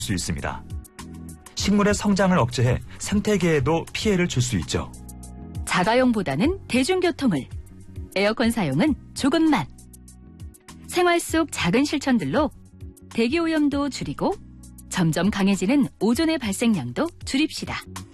수 있습니다. 식물의 성장을 억제해 생태계에도 피해를 줄 수 있죠. 자가용보다는 대중교통을, 에어컨 사용은 조금만. 생활 속 작은 실천들로 대기오염도 줄이고 점점 강해지는 오존의 발생량도 줄입시다.